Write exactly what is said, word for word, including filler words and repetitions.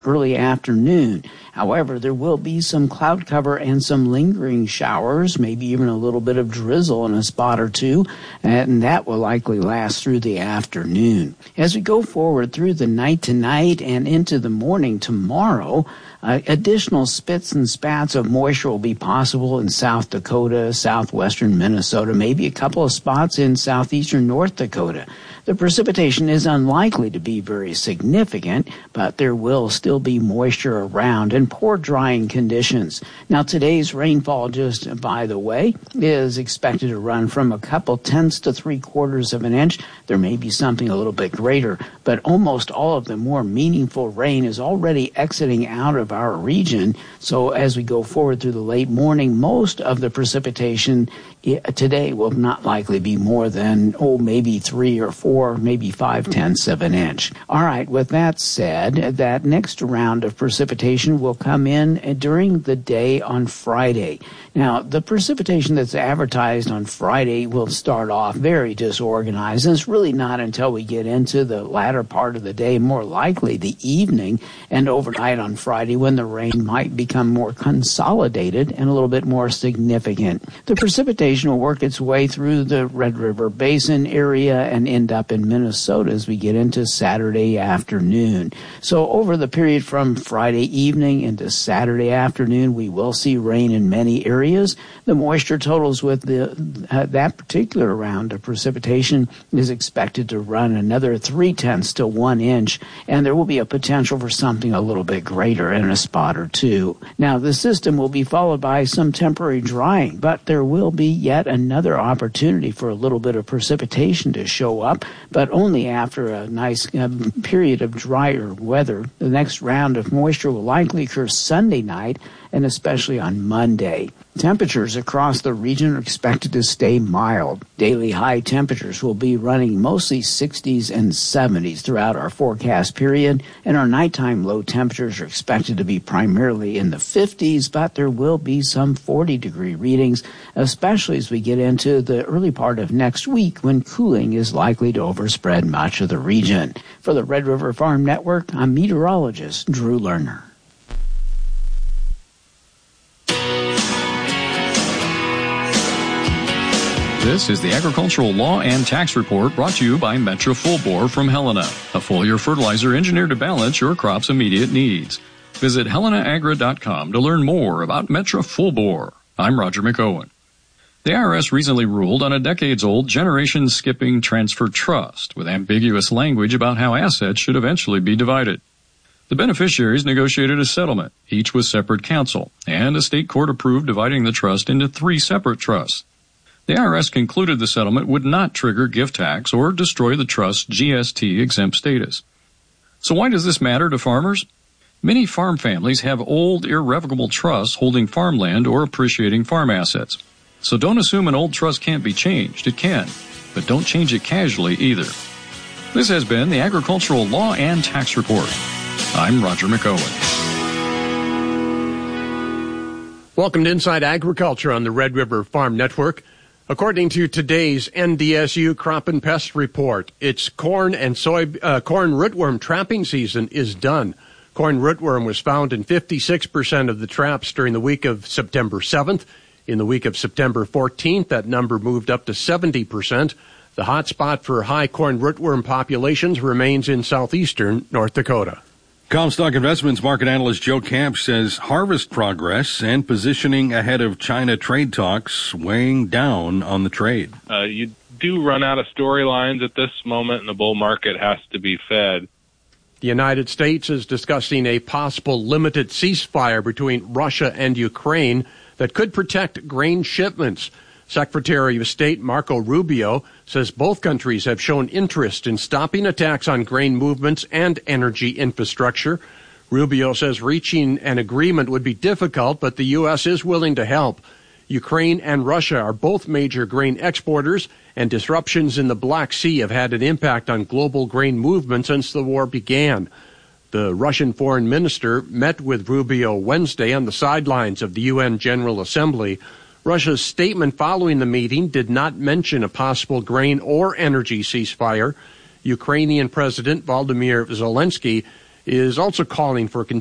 early afternoon. However, there will be some cloud cover and some lingering showers, maybe even a little bit of drizzle in a spot or two, and that will likely last through the afternoon. As we go forward through the night tonight and into the morning tomorrow, Uh, additional spits and spats of moisture will be possible in South Dakota, southwestern Minnesota, maybe a couple of spots in southeastern North Dakota. The precipitation is unlikely to be very significant, but there will still be moisture around and poor drying conditions. Now, today's rainfall, just by the way, is expected to run from a couple tenths to three quarters of an inch. There may be something a little bit greater, but almost all of the more meaningful rain is already exiting out of our region. So as we go forward through the late morning, most of the precipitation today will not likely be more than, oh, maybe three or four, maybe five tenths of an inch. All right, with that said, that next round of precipitation will come in during the day on Friday. Now, the precipitation that's advertised on Friday will start off very disorganized, and it's really not until we get into the latter part of the day, more likely the evening and overnight on Friday, when the rain might become more consolidated and a little bit more significant. The precipitation will work its way through the Red River Basin area and end up in Minnesota as we get into Saturday afternoon. So over the period from Friday evening into Saturday afternoon, we will see rain in many areas. The moisture totals with the uh, that particular round of precipitation is expected to run another three tenths to one inch, and there will be a potential for something a little bit greater in a spot or two. Now, the system will be followed by some temporary drying, but there will be yet another opportunity for a little bit of precipitation to show up, but only after a nice um, period of drier weather. The next round of moisture will likely occur Sunday night and especially on Monday. Temperatures across the region are expected to stay mild. Daily high temperatures will be running mostly sixties and seventies throughout our forecast period, and our nighttime low temperatures are expected to be primarily in the fifties, but there will be some forty degree readings, especially as we get into the early part of next week when cooling is likely to overspread much of the region. For the Red River Farm Network, I'm meteorologist Drew Lerner. This is the Agricultural Law and Tax Report brought to you by Metra Full Bore from Helena, a foliar fertilizer engineered to balance your crop's immediate needs. Visit helena agra dot com to learn more about Metra Full Bore. I'm Roger McOwen. The I R S recently ruled on a decades-old generation-skipping transfer trust with ambiguous language about how assets should eventually be divided. The beneficiaries negotiated a settlement, each with separate counsel, and a state court approved dividing the trust into three separate trusts. The I R S concluded the settlement would not trigger gift tax or destroy the trust's G S T-exempt status. So why does this matter to farmers? Many farm families have old, irrevocable trusts holding farmland or appreciating farm assets. So don't assume an old trust can't be changed. It can. But don't change it casually either. This has been the Agricultural Law and Tax Report. I'm Roger McOwen. Welcome to Inside Agriculture on the Red River Farm Network. According to today's N D S U Crop and Pest Report, its corn and soy uh, corn rootworm trapping season is done. Corn rootworm was found in fifty-six percent of the traps during the week of September seventh. In the week of September fourteenth, that number moved up to seventy percent. The hot spot for high corn rootworm populations remains in southeastern North Dakota. Comstock Investments market analyst Joe Camp says harvest progress and positioning ahead of China trade talks weighing down on the trade. Uh, you do run out of storylines at this moment, and the bull market has to be fed. The United States is discussing a possible limited ceasefire between Russia and Ukraine that could protect grain shipments. Secretary of State Marco Rubio says both countries have shown interest in stopping attacks on grain movements and energy infrastructure. Rubio says reaching an agreement would be difficult, but the U S is willing to help. Ukraine and Russia are both major grain exporters, and disruptions in the Black Sea have had an impact on global grain movement since the war began. The Russian foreign minister met with Rubio Wednesday on the sidelines of the U N General Assembly. Russia's statement following the meeting did not mention a possible grain or energy ceasefire. Ukrainian President Volodymyr Zelensky is also calling for